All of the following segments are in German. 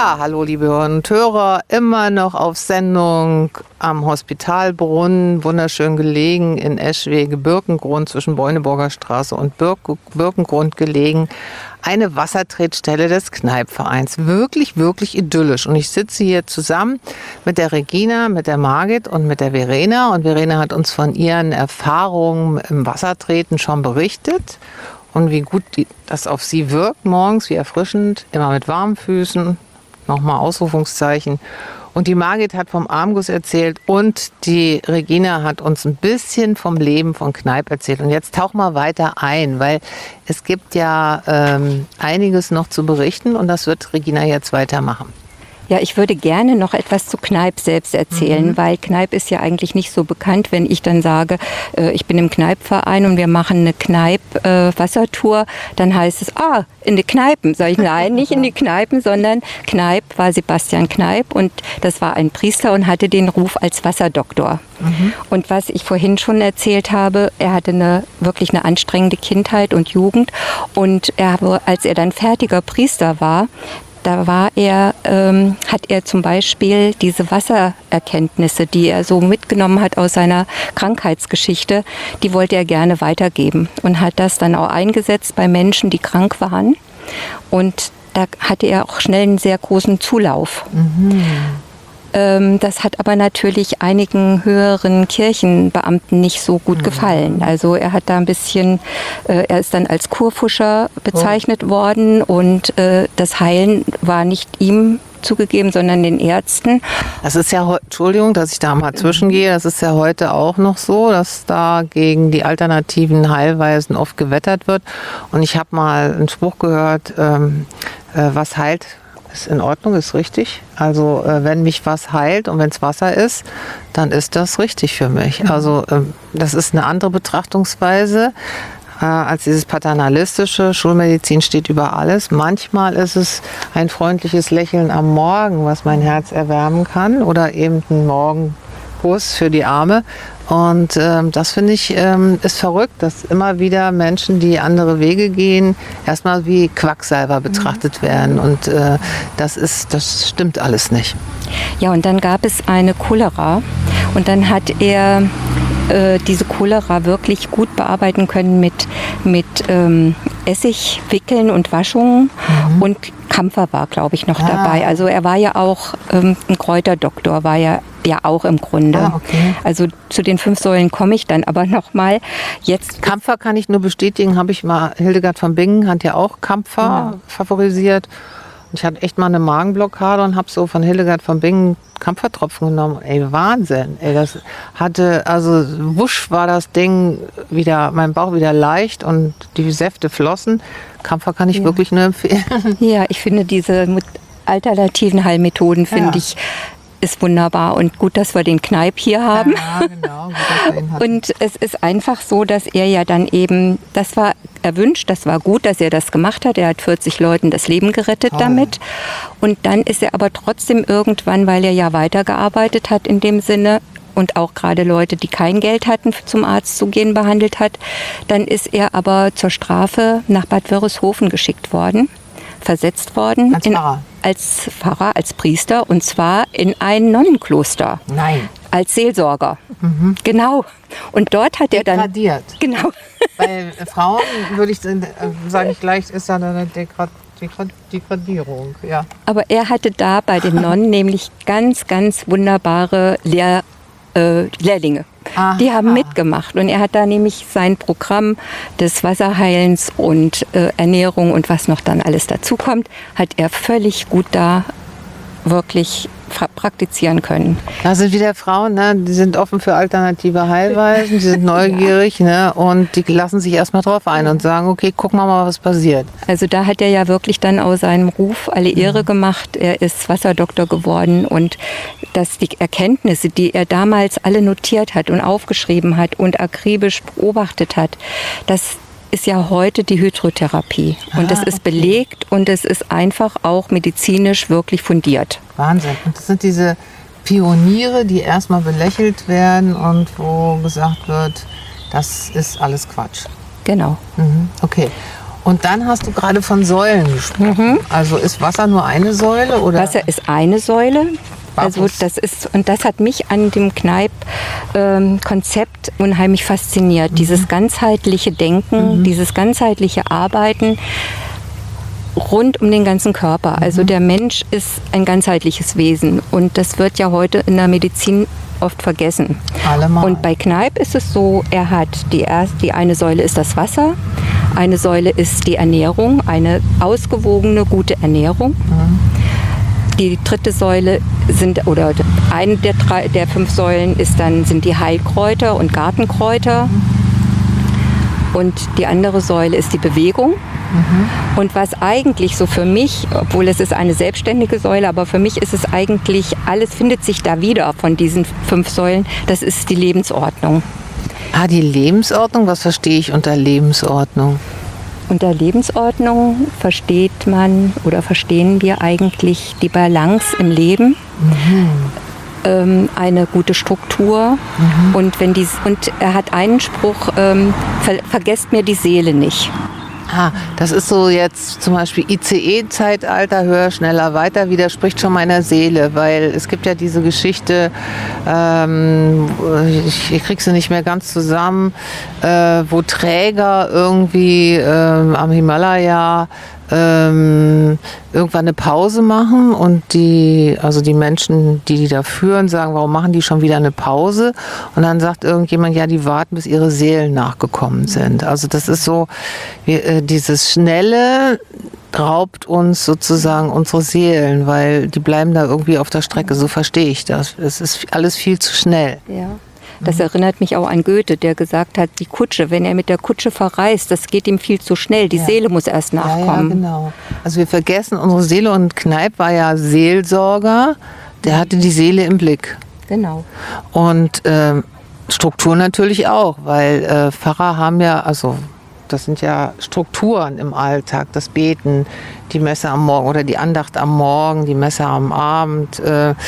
Ja, hallo liebe Hörerinnen und Hörer, immer noch auf Sendung am Hospitalbrunnen, wunderschön gelegen in Eschwege-Birkengrund zwischen Beuneburger Straße und Birkengrund gelegen. Eine Wassertretstelle des Kneippvereins. Wirklich, wirklich idyllisch. Und ich sitze hier zusammen mit der Regina, mit der Margit und mit der Verena. Und Verena hat uns von ihren Erfahrungen im Wassertreten schon berichtet. Und wie gut das auf sie wirkt morgens, wie erfrischend, immer mit warmen Füßen, nochmal Ausrufungszeichen. Und die Margit hat vom Armguss erzählt und die Regina hat uns ein bisschen vom Leben von Kneipp erzählt. Und jetzt tauch mal weiter ein, weil es gibt ja einiges noch zu berichten und das wird Regina jetzt weitermachen. Ja, ich würde gerne noch etwas zu Kneipp selbst erzählen, weil Kneipp ist ja eigentlich nicht so bekannt. Wenn ich dann sage, ich bin im Kneippverein und wir machen eine Kneipp-Wassertour, dann heißt es, in die Kneipen. Sag ich, nein, nicht in die Kneipen, sondern Kneipp war Sebastian Kneipp und das war ein Priester und hatte den Ruf als Wasserdoktor. Und was ich vorhin schon erzählt habe, er hatte wirklich eine anstrengende Kindheit und Jugend und als er dann fertiger Priester war, hat er zum Beispiel diese Wassererkenntnisse, die er so mitgenommen hat aus seiner Krankheitsgeschichte, die wollte er gerne weitergeben und hat das dann auch eingesetzt bei Menschen, die krank waren. Und da hatte er auch schnell einen sehr großen Zulauf. Das hat aber natürlich einigen höheren Kirchenbeamten nicht so gut gefallen. Also er hat da ein bisschen, er ist dann als Kurfuscher bezeichnet worden und das Heilen war nicht ihm zugegeben, sondern den Ärzten. Das ist ja, Entschuldigung, dass ich da mal zwischengehe, das ist ja heute auch noch so, dass da gegen die alternativen Heilweisen oft gewettert wird. Und ich habe mal einen Spruch gehört, was heilt, ist in Ordnung, ist richtig. Also wenn mich was heilt und wenn es Wasser ist, dann ist das richtig für mich. Also das ist eine andere Betrachtungsweise als dieses paternalistische. Schulmedizin steht über alles. Manchmal ist es ein freundliches Lächeln am Morgen, was mein Herz erwärmen kann oder eben ein Morgenkuss für die Arme. Und das finde ich ist verrückt, dass immer wieder Menschen, die andere Wege gehen, erstmal wie Quacksalber betrachtet werden. Und das stimmt alles nicht. Ja, und dann gab es eine Cholera und dann hat er diese Cholera wirklich gut bearbeiten können mit Essig, Wickeln und Waschungen. Und Kampfer war, glaube ich, noch dabei. Also er war ja auch ein Kräuterdoktor, war ja auch im Grunde. Okay. Also zu den 5 Säulen komme ich dann aber nochmal. Jetzt Kampfer kann ich nur bestätigen, habe ich mal, Hildegard von Bingen hat ja auch Kampfer favorisiert. Und ich hatte echt mal eine Magenblockade und habe so von Hildegard von Bingen Kampfertropfen genommen. Ey, Wahnsinn. Ey, das hatte, also wusch war das Ding wieder, mein Bauch wieder leicht und die Säfte flossen. Kampfer kann ich wirklich nur empfehlen. Ja, ich finde diese alternativen Heilmethoden, finde ich, ist wunderbar und gut, dass wir den Kneipp hier haben. Ja, genau. Und es ist einfach so, dass er ja dann eben, das war erwünscht, das war gut, dass er das gemacht hat. Er hat 40 Leuten das Leben gerettet damit. Und dann ist er aber trotzdem irgendwann, weil er ja weitergearbeitet hat in dem Sinne und auch gerade Leute, die kein Geld hatten, zum Arzt zu gehen, behandelt hat, dann ist er aber zur Strafe nach Bad Wörishofen geschickt worden, versetzt worden. Als Pfarrer, als Priester, und zwar in ein Nonnenkloster. Nein. Als Seelsorger. Genau. Und dort hat er dann... Degradiert. Genau. Bei Frauen würde ich, sage ich gleich, ist da eine Degradierung. Ja. Aber er hatte da bei den Nonnen nämlich ganz, ganz wunderbare Lehrlinge. Die haben mitgemacht und er hat da nämlich sein Programm des Wasserheilens und Ernährung und was noch dann alles dazu kommt, hat er völlig gut da wirklich praktizieren können. Da sind wieder Frauen, ne? Die sind offen für alternative Heilweisen, die sind neugierig ne? Und die lassen sich erstmal drauf ein und sagen, okay, gucken wir mal, was passiert. Also da hat er ja wirklich dann aus seinem Ruf alle Ehre gemacht. Er ist Wasserdoktor geworden und dass die Erkenntnisse, die er damals alle notiert hat und aufgeschrieben hat und akribisch beobachtet hat, das ist ja heute die Hydrotherapie. Und das ist belegt und es ist einfach auch medizinisch wirklich fundiert. Wahnsinn. Und das sind diese Pioniere, die erstmal belächelt werden und wo gesagt wird, das ist alles Quatsch. Genau. Okay. Und dann hast du gerade von Säulen gesprochen. Also ist Wasser nur eine Säule? Oder? Wasser ist eine Säule. Also das hat mich an dem Kneipp-Konzept unheimlich fasziniert. Dieses ganzheitliche Denken, dieses ganzheitliche Arbeiten rund um den ganzen Körper. Also der Mensch ist ein ganzheitliches Wesen und das wird ja heute in der Medizin oft vergessen. Allemal. Und bei Kneipp ist es so, er hat die eine Säule ist das Wasser, eine Säule ist die Ernährung, eine ausgewogene, gute Ernährung. Die dritte Säule oder eine der 5 Säulen sind die Heilkräuter und Gartenkräuter. Und die andere Säule ist die Bewegung. Und was eigentlich so für mich, obwohl es ist eine selbstständige Säule, aber für mich ist es eigentlich, alles findet sich da wieder von diesen 5 Säulen, das ist die Lebensordnung. Ah, die Lebensordnung? Was verstehe ich unter Lebensordnung? Unter Lebensordnung verstehen wir eigentlich die Balance im Leben, eine gute Struktur und er hat einen Spruch, vergesst mir die Seele nicht. Ah, das ist so jetzt zum Beispiel ICE-Zeitalter, höher, schneller, weiter, widerspricht schon meiner Seele, weil es gibt ja diese Geschichte, ich krieg sie nicht mehr ganz zusammen, wo Träger irgendwie am Himalaya irgendwann eine Pause machen und die Menschen, die da führen, sagen, warum machen die schon wieder eine Pause? Und dann sagt irgendjemand, ja, die warten, bis ihre Seelen nachgekommen sind. Also das ist so, dieses Schnelle raubt uns sozusagen unsere Seelen, weil die bleiben da irgendwie auf der Strecke, so verstehe ich das. Es ist alles viel zu schnell. Ja. Das erinnert mich auch an Goethe, der gesagt hat, die Kutsche, wenn er mit der Kutsche verreist, das geht ihm viel zu schnell. Die Seele muss erst nachkommen. Ja, genau. Also wir vergessen unsere Seele und Kneipp war ja Seelsorger, der hatte die Seele im Blick. Genau. Und Struktur natürlich auch, weil Pfarrer haben ja, also das sind ja Strukturen im Alltag, das Beten, die Messe am Morgen oder die Andacht am Morgen, die Messe am Abend.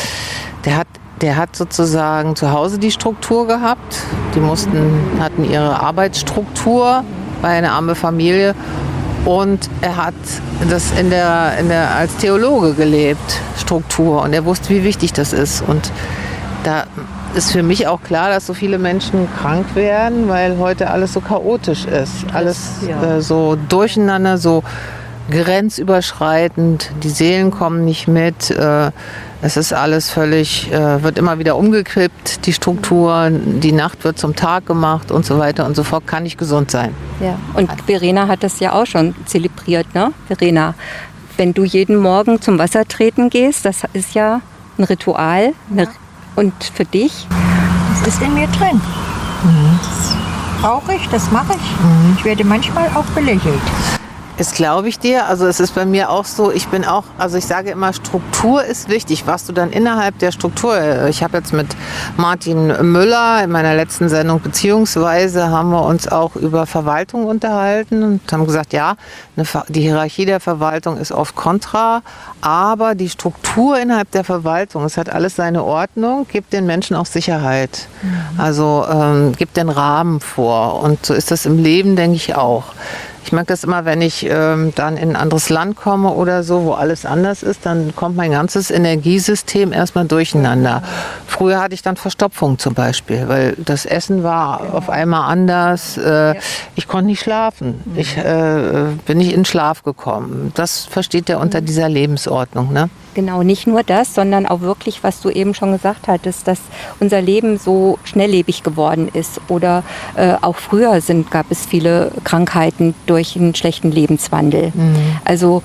Der hat sozusagen zu Hause die Struktur gehabt. Die hatten ihre Arbeitsstruktur, war eine arme Familie. Und er hat das als Theologe gelebt, Struktur. Und er wusste, wie wichtig das ist. Und da ist für mich auch klar, dass so viele Menschen krank werden, weil heute alles so chaotisch ist. Alles so durcheinander, so grenzüberschreitend. Die Seelen kommen nicht mit. Es ist alles völlig, wird immer wieder umgekippt, die Struktur, die Nacht wird zum Tag gemacht und so weiter und so fort, kann nicht gesund sein. Ja. Und Verena hat das ja auch schon zelebriert, ne? Verena, wenn du jeden Morgen zum Wassertreten gehst, das ist ja ein Ritual. Und für dich? Das ist in mir drin. Das brauche ich, das mache ich. Ich werde manchmal auch belächelt. Das glaube ich dir. Also es ist bei mir auch so, ich sage immer, Struktur ist wichtig. Was du dann innerhalb der Struktur, ich habe jetzt mit Martin Müller in meiner letzten Sendung beziehungsweise haben wir uns auch über Verwaltung unterhalten und haben gesagt, ja, die Hierarchie der Verwaltung ist oft kontra, aber die Struktur innerhalb der Verwaltung, es hat alles seine Ordnung, gibt den Menschen auch Sicherheit. Also gibt den Rahmen vor und so ist das im Leben, denke ich auch. Ich mag das immer, wenn ich dann in ein anderes Land komme oder so, wo alles anders ist, dann kommt mein ganzes Energiesystem erstmal durcheinander. Früher hatte ich dann Verstopfung zum Beispiel, weil das Essen war auf einmal anders. Ich konnte nicht schlafen. Ich bin nicht in Schlaf gekommen. Das versteht er unter dieser Lebensordnung, ne? Genau, nicht nur das, sondern auch wirklich, was du eben schon gesagt hattest, dass unser Leben so schnelllebig geworden ist. Oder auch früher gab es viele Krankheiten durch einen schlechten Lebenswandel. Also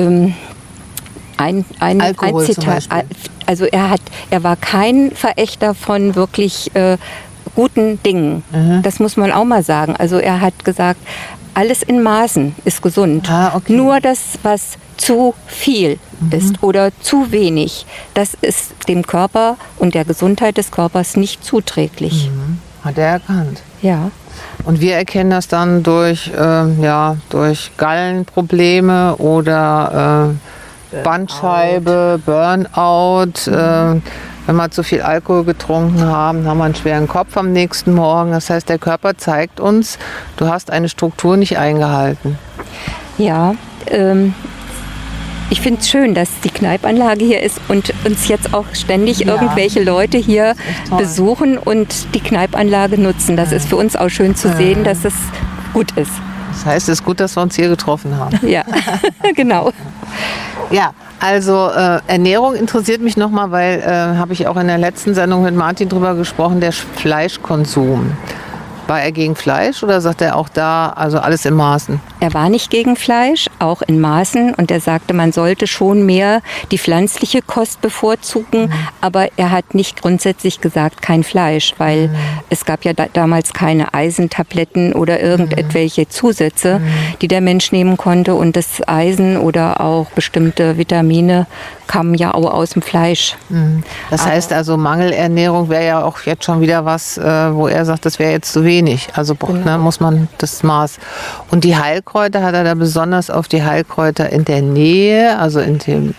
ein Zitat. Also er war kein Verächter von wirklich guten Dingen. Das muss man auch mal sagen. Also er hat gesagt, alles in Maßen ist gesund. Okay. Nur das, was zu viel ist oder zu wenig, das ist dem Körper und der Gesundheit des Körpers nicht zuträglich. Hat er erkannt. Ja. Und wir erkennen das dann durch Gallenprobleme oder Bandscheibe, Burnout. Wenn wir zu viel Alkohol getrunken haben, haben wir einen schweren Kopf am nächsten Morgen. Das heißt, der Körper zeigt uns, du hast eine Struktur nicht eingehalten. Ja, ich finde es schön, dass die Kneipanlage hier ist und uns jetzt auch ständig irgendwelche Leute hier besuchen und die Kneipanlage nutzen. Das ist für uns auch schön zu sehen, dass es gut ist. Das heißt, es ist gut, dass wir uns hier getroffen haben. Ja, genau. Ja, also Ernährung interessiert mich nochmal, weil habe ich auch in der letzten Sendung mit Martin drüber gesprochen, der Fleischkonsum. War er gegen Fleisch oder sagt er auch da, also alles in Maßen? Er war nicht gegen Fleisch, auch in Maßen. Und er sagte, man sollte schon mehr die pflanzliche Kost bevorzugen. Aber er hat nicht grundsätzlich gesagt, kein Fleisch, weil es gab ja damals keine Eisentabletten oder irgendwelche Zusätze, die der Mensch nehmen konnte. Und das Eisen oder auch bestimmte Vitamine kamen ja auch aus dem Fleisch. Das heißt also, Mangelernährung wäre ja auch jetzt schon wieder was, wo er sagt, das wäre jetzt zu wenig. Also ne, muss man das Maß. Und die Heilkräuter, hat er da besonders auf die Heilkräuter in der Nähe, also in dem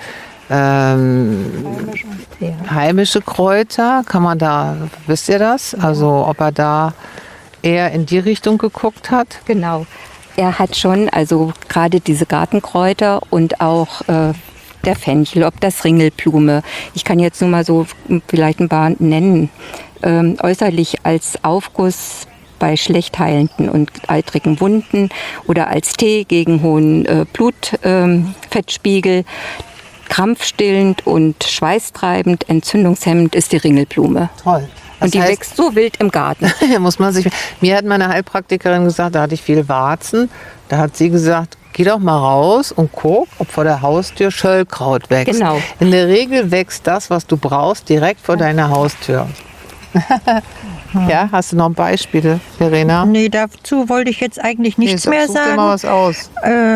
heimische Kräuter, kann man da, wisst ihr das? Also ob er da eher in die Richtung geguckt hat? Genau. Er hat schon, also gerade diese Gartenkräuter und auch der Fenchel, ob das Ringelblume. Ich kann jetzt nur mal so vielleicht ein paar nennen. Äußerlich als Aufguss bei schlecht heilenden und eitrigen Wunden oder als Tee gegen hohen Blutfettspiegel. Krampfstillend und schweißtreibend, entzündungshemmend ist die Ringelblume. Toll. Und die wächst so wild im Garten. Muss man sich. Mir hat meine Heilpraktikerin gesagt, da hatte ich viel Warzen. Da hat sie gesagt, geh doch mal raus und guck, ob vor der Haustür Schöllkraut wächst. Genau. In der Regel wächst das, was du brauchst, direkt vor deiner Haustür. Ja, hast du noch Beispiele, Verena? Nee, dazu wollte ich jetzt eigentlich nichts mehr Such dir sagen. mal was aus.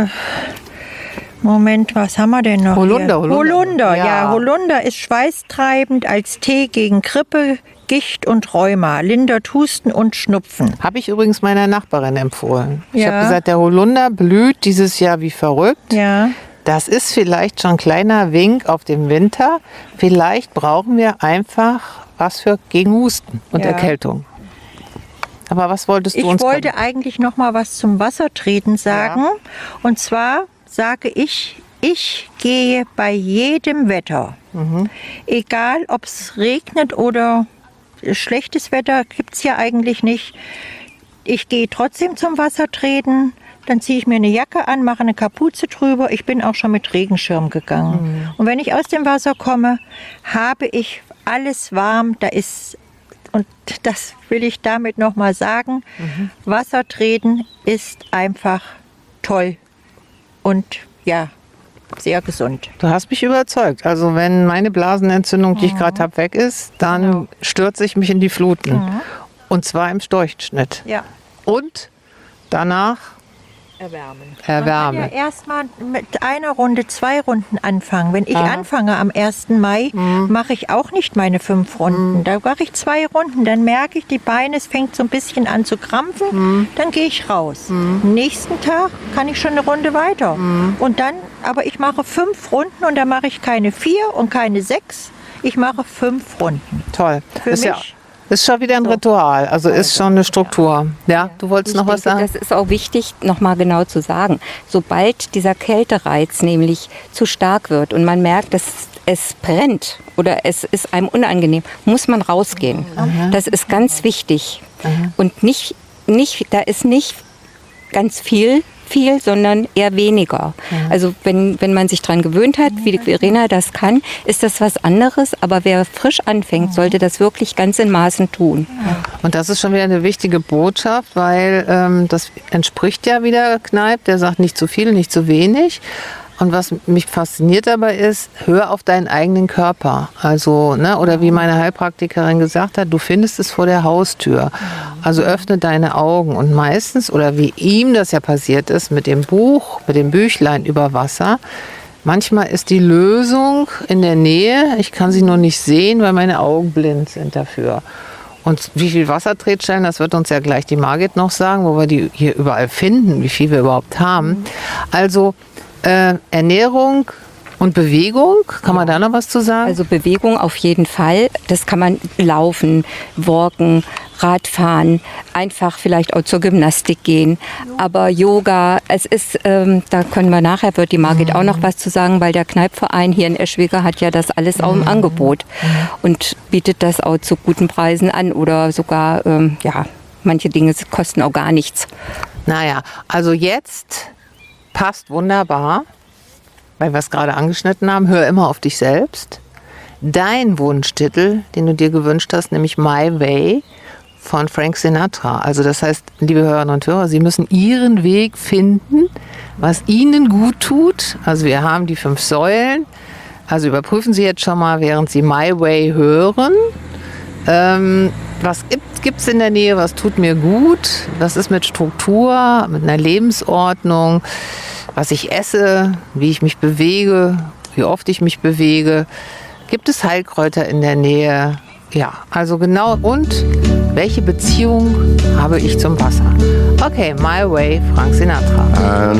Moment, was haben wir denn noch? Holunder, hier? Holunder. Holunder, Ja. ja. Holunder ist schweißtreibend als Tee gegen Grippe, Gicht und Rheuma, lindert Husten und Schnupfen. Habe ich übrigens meiner Nachbarin empfohlen. Ich Ja. habe gesagt, der Holunder blüht dieses Jahr wie verrückt. Ja. Das ist vielleicht schon ein kleiner Wink auf den Winter. Vielleicht brauchen wir einfach was für gegen Husten und Ja. Erkältung. Aber was wolltest du Ich uns wollte eigentlich noch mal was zum Wassertreten sagen. Und zwar sage ich gehe bei jedem Wetter, egal ob es regnet oder schlechtes Wetter, gibt es ja eigentlich nicht. Ich gehe trotzdem zum Wassertreten, dann ziehe ich mir eine Jacke an, mache eine Kapuze drüber. Ich bin auch schon mit Regenschirm gegangen. Und wenn ich aus dem Wasser komme, habe ich alles warm. Da ist, und das will ich damit noch mal sagen, Wassertreten ist einfach toll und ja, sehr gesund. Du hast mich überzeugt. Also wenn meine Blasenentzündung, die ich gerade habe, weg ist, dann stürze ich mich in die Fluten. Und zwar im Storchschnitt. Ja. Und danach Erwärmen. erwärmen. Man kann ja erstmal mit einer Runde, 2 Runden anfangen. Wenn ich anfange am 1. Mai, mache ich auch nicht meine 5 Runden. Da mache ich 2 Runden. Dann merke ich, die Beine, es fängt so ein bisschen an zu krampfen. Dann gehe ich raus. Am nächsten Tag kann ich schon eine Runde weiter. Und dann, aber ich mache 5 Runden und dann mache ich keine 4 und keine 6. Ich mache 5 Runden. Toll. Für Ist, ja, mich. ist schon wieder ein Ritual. Also ist schon eine Struktur. Ja, du wolltest noch was sagen? Das ist auch wichtig, nochmal genau zu sagen. Sobald dieser Kältereiz nämlich zu stark wird und man merkt, dass es brennt oder es ist einem unangenehm, muss man rausgehen. Das ist ganz wichtig. Und nicht, da ist nicht ganz viel, sondern eher weniger. Also wenn man sich daran gewöhnt hat, wie die Verena das kann, ist das was anderes. Aber wer frisch anfängt, sollte das wirklich ganz in Maßen tun. Und das ist schon wieder eine wichtige Botschaft, weil das entspricht ja wieder Kneipp, der sagt nicht zu viel, nicht zu wenig. Und was mich fasziniert dabei ist, hör auf deinen eigenen Körper. Also, ne, oder wie meine Heilpraktikerin gesagt hat, du findest es vor der Haustür. Also öffne deine Augen. Und meistens, oder wie ihm das ja passiert ist, mit dem Buch, mit dem Büchlein über Wasser, manchmal ist die Lösung in der Nähe. Ich kann sie nur nicht sehen, weil meine Augen blind sind dafür. Und wie viel Wassertretstellen, das wird uns ja gleich die Margit noch sagen, wo wir die hier überall finden, wie viel wir überhaupt haben. Also Ernährung Und Bewegung, kann man da noch was zu sagen? Also Bewegung auf jeden Fall. Das kann man laufen, walken, Radfahren, einfach vielleicht auch zur Gymnastik gehen. Aber Yoga, es ist, da können wir nachher, wird die Margit auch noch was zu sagen, weil der Kneipverein hier in Eschwege hat ja das alles auch im Angebot und bietet das auch zu guten Preisen an oder sogar, manche Dinge kosten auch gar nichts. Naja, also jetzt passt wunderbar, weil wir es gerade angeschnitten haben, hör immer auf dich selbst. Dein Wunschtitel, den du dir gewünscht hast, nämlich My Way von Frank Sinatra. Also das heißt, liebe Hörerinnen und Hörer, Sie müssen Ihren Weg finden, was Ihnen gut tut. Also wir haben die 5 Säulen. Also überprüfen Sie jetzt schon mal, während Sie My Way hören. Was gibt es in der Nähe, was tut mir gut? Was ist mit Struktur, mit einer Lebensordnung? Was ich esse, wie ich mich bewege, wie oft ich mich bewege. Gibt es Heilkräuter in der Nähe? Ja, also genau. Und welche Beziehung habe ich zum Wasser? Okay, My Way, Frank Sinatra.